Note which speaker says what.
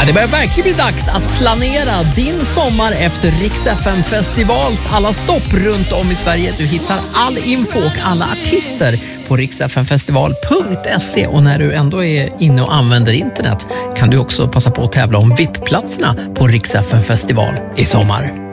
Speaker 1: Det börjar verkligen bli dags att planera din sommar efter Rix FM Festivals alla stopp runt om i Sverige. Du hittar all info och alla artister på rixfmfestival.se, och när du ändå är inne och använder internet kan du också passa på att tävla om VIP-platserna på Rix FM Festival i sommar.